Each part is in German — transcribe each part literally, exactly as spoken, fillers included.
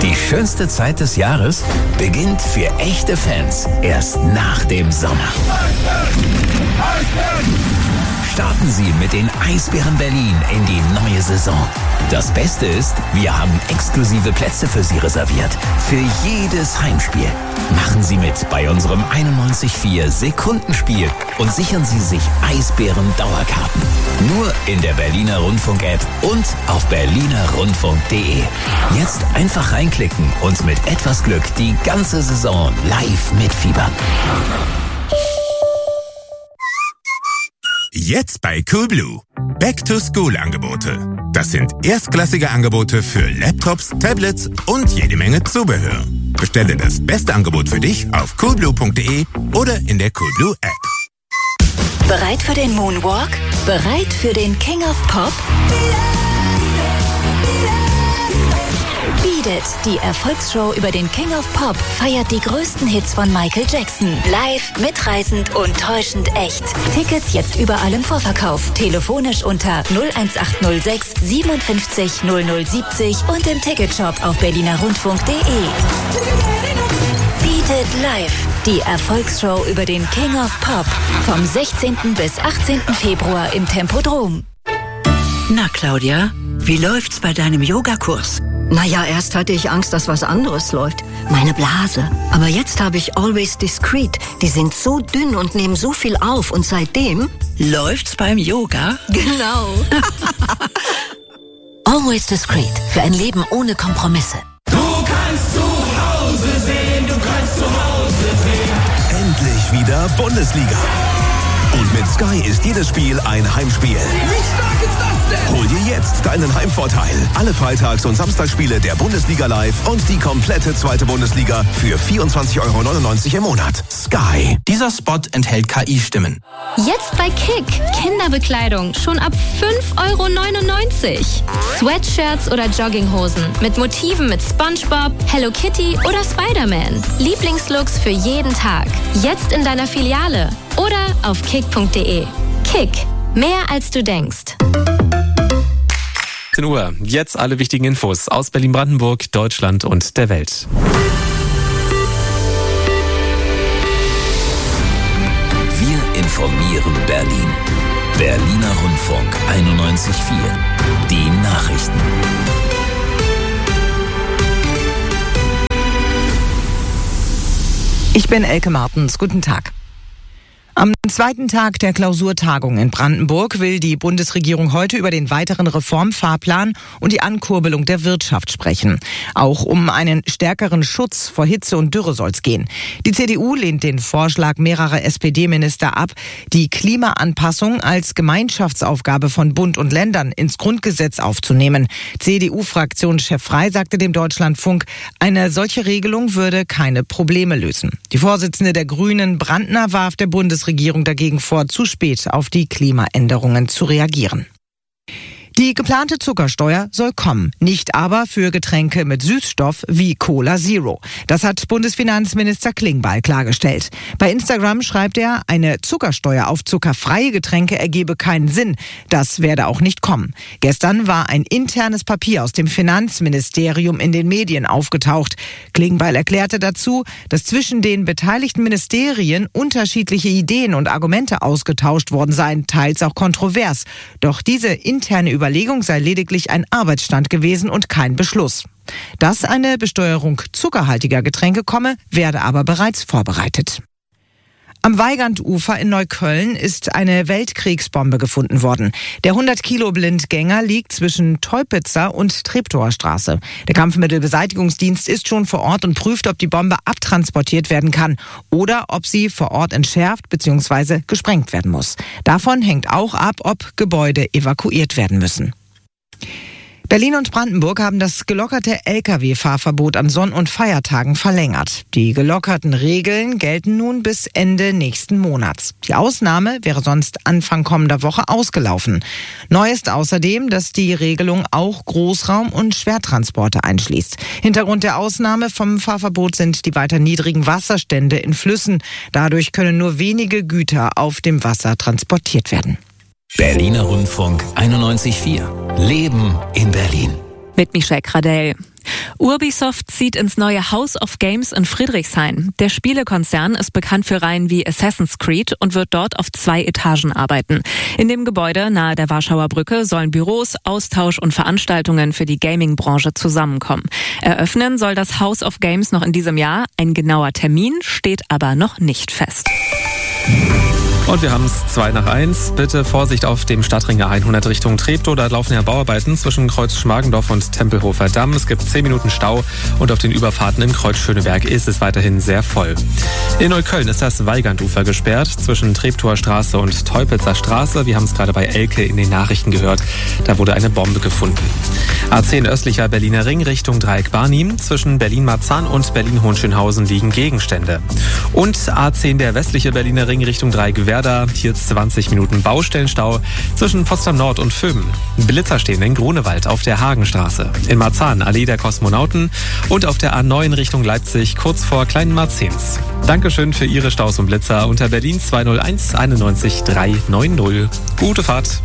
Die schönste Zeit des Jahres beginnt für echte Fans erst nach dem Sommer. Starten Sie mit den Eisbären Berlin in die neue Saison. Das Beste ist, wir haben exklusive Plätze für Sie reserviert. Für jedes Heimspiel. Machen Sie mit bei unserem einundneunzig Komma vier Sekundenspiel und sichern Sie sich Eisbären-Dauerkarten. Nur in der Berliner Rundfunk-App und auf berliner rundfunk punkt de. Jetzt einfach reinklicken und mit etwas Glück die ganze Saison live mitfiebern. Jetzt bei Coolblue. Back-to-School-Angebote. Das sind erstklassige Angebote für Laptops, Tablets und jede Menge Zubehör. Bestelle das beste Angebot für dich auf coolblue punkt de oder in der Coolblue App. Bereit für den Moonwalk? Bereit für den King of Pop? Beat It, die Erfolgsshow über den King of Pop, feiert die größten Hits von Michael Jackson. Live, mitreißend und täuschend echt. Tickets jetzt überall im Vorverkauf. Telefonisch unter null eins acht null sechs siebenundfünfzig null null siebzig und im Ticketshop auf berliner rundfunk punkt de. Beat It Live, die Erfolgsshow über den King of Pop. Vom sechzehnten bis achtzehnten Februar im Tempodrom. Na, Claudia, wie läuft's bei deinem Yogakurs? Naja, erst hatte ich Angst, dass was anderes läuft. Meine Blase. Aber jetzt habe ich Always Discreet. Die sind so dünn und nehmen so viel auf. Und seitdem... Läuft's beim Yoga? Genau. Always Discreet. Für ein Leben ohne Kompromisse. Du kannst zu Hause sehen. Du kannst zu Hause sehen. Endlich wieder Bundesliga. Und mit Sky ist jedes Spiel ein Heimspiel. Wie stark ist das denn? Hol dir jetzt deinen Heimvorteil. Alle Freitags- und Samstagsspiele der Bundesliga live und die komplette zweite Bundesliga für vierundzwanzig Euro neunundneunzig im Monat. Sky. Dieser Spot enthält K I-Stimmen. Jetzt bei Kick. Kinderbekleidung schon ab fünf Euro neunundneunzig. Sweatshirts oder Jogginghosen mit Motiven mit SpongeBob, Hello Kitty oder Spider-Man. Lieblingslooks für jeden Tag. Jetzt in deiner Filiale oder auf kick punkt de. Kick. Mehr als du denkst. zehn Uhr. Jetzt alle wichtigen Infos aus Berlin-Brandenburg, Deutschland und der Welt. Wir informieren Berlin. Berliner Rundfunk einundneunzig Komma vier. Die Nachrichten. Ich bin Elke Martens. Guten Tag. Am zweiten Tag der Klausurtagung in Brandenburg will die Bundesregierung heute über den weiteren Reformfahrplan und die Ankurbelung der Wirtschaft sprechen. Auch um einen stärkeren Schutz vor Hitze und Dürre soll es gehen. Die C D U lehnt den Vorschlag mehrerer S P D-Minister ab, die Klimaanpassung als Gemeinschaftsaufgabe von Bund und Ländern ins Grundgesetz aufzunehmen. C D U-Fraktionschef Frey sagte dem Deutschlandfunk, eine solche Regelung würde keine Probleme lösen. Die Vorsitzende der Grünen, Brandner, warf der Bundesregierung dagegen vor, zu spät auf die Klimaänderungen zu reagieren. Die geplante Zuckersteuer soll kommen, nicht aber für Getränke mit Süßstoff wie Cola Zero. Das hat Bundesfinanzminister Klingbeil klargestellt. Bei Instagram schreibt er, eine Zuckersteuer auf zuckerfreie Getränke ergebe keinen Sinn. Das werde auch nicht kommen. Gestern war ein internes Papier aus dem Finanzministerium in den Medien aufgetaucht. Klingbeil erklärte dazu, dass zwischen den beteiligten Ministerien unterschiedliche Ideen und Argumente ausgetauscht worden seien, teils auch kontrovers. Doch diese interne Überlegung sei lediglich ein Arbeitsstand gewesen und kein Beschluss. Dass eine Besteuerung zuckerhaltiger Getränke komme, werde aber bereits vorbereitet. Am Weigandufer in Neukölln ist eine Weltkriegsbombe gefunden worden. Der hundert Kilo Blindgänger liegt zwischen Teupitzer und Treptower Straße. Der Kampfmittelbeseitigungsdienst ist schon vor Ort und prüft, ob die Bombe abtransportiert werden kann oder ob sie vor Ort entschärft bzw. gesprengt werden muss. Davon hängt auch ab, ob Gebäude evakuiert werden müssen. Berlin und Brandenburg haben das gelockerte L K W-Fahrverbot an Sonn- und Feiertagen verlängert. Die gelockerten Regeln gelten nun bis Ende nächsten Monats. Die Ausnahme wäre sonst Anfang kommender Woche ausgelaufen. Neu ist außerdem, dass die Regelung auch Großraum- und Schwertransporte einschließt. Hintergrund der Ausnahme vom Fahrverbot sind die weiter niedrigen Wasserstände in Flüssen. Dadurch können nur wenige Güter auf dem Wasser transportiert werden. Berliner Rundfunk einundneunzig Komma vier. Leben in Berlin. Mit Michelle Gradell. Ubisoft zieht ins neue House of Games in Friedrichshain. Der Spielekonzern ist bekannt für Reihen wie Assassin's Creed und wird dort auf zwei Etagen arbeiten. In dem Gebäude nahe der Warschauer Brücke sollen Büros, Austausch und Veranstaltungen für die Gaming-Branche zusammenkommen. Eröffnen soll das House of Games noch in diesem Jahr. Ein genauer Termin steht aber noch nicht fest. Und wir haben es zwei nach eins. Bitte Vorsicht auf dem Stadtring A hundert Richtung Treptow. Da laufen ja Bauarbeiten zwischen Kreuz Schmargendorf und Tempelhofer Damm. Es gibt zehn Minuten Stau und auf den Überfahrten in Kreuz Schöneberg ist es weiterhin sehr voll. In Neukölln ist das Weigandufer gesperrt zwischen Treptower Straße und Teupitzer Straße. Wir haben es gerade bei Elke in den Nachrichten gehört. Da wurde eine Bombe gefunden. A zehn östlicher Berliner Ring Richtung Dreieck Barnim. Zwischen Berlin-Marzahn und Berlin-Hohenschönhausen liegen Gegenstände. Und A zehn der westliche Berliner Ring Richtung Dreieck Werder. Hier zwanzig Minuten Baustellenstau zwischen Potsdam Nord und Föhmen. Blitzer stehen in Grunewald auf der Hagenstraße. In Marzahn Allee der Kosmonauten und auf der A neun Richtung Leipzig kurz vor Kleinen Marzens. Dankeschön für Ihre Staus und Blitzer unter Berlin zwei null eins einundneunzig drei neun null. Gute Fahrt.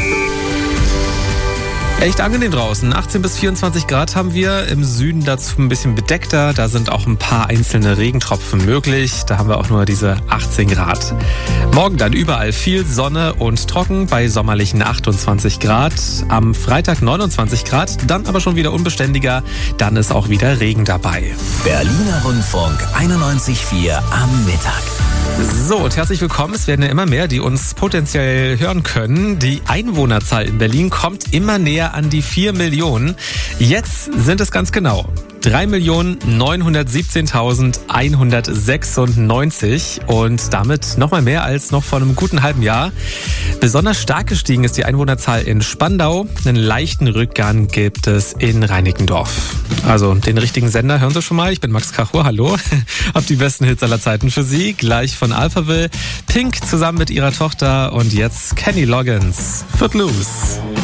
Echt angenehm draußen. achtzehn bis vierundzwanzig Grad haben wir. Im Süden dazu ein bisschen bedeckter. Da sind auch ein paar einzelne Regentropfen möglich. Da haben wir auch nur diese achtzehn Grad. Morgen dann überall viel Sonne und trocken bei sommerlichen achtundzwanzig Grad. Am Freitag neunundzwanzig Grad, dann aber schon wieder unbeständiger. Dann ist auch wieder Regen dabei. Berliner Rundfunk einundneunzig Komma vier am Mittag. So, und herzlich willkommen. Es werden ja immer mehr, die uns potenziell hören können. Die Einwohnerzahl in Berlin kommt immer näher an die vier Millionen. Jetzt sind es ganz genau drei Millionen neunhundertsiebzehntausendeinhundertsechsundneunzig und damit nochmal mehr als noch vor einem guten halben Jahr. Besonders stark gestiegen ist die Einwohnerzahl in Spandau. Einen leichten Rückgang gibt es in Reinickendorf. Also den richtigen Sender hören Sie schon mal. Ich bin Max Kachur, hallo. Hab die besten Hits aller Zeiten für Sie. Gleich von Alphaville, Pink zusammen mit ihrer Tochter und jetzt Kenny Loggins, Footloose.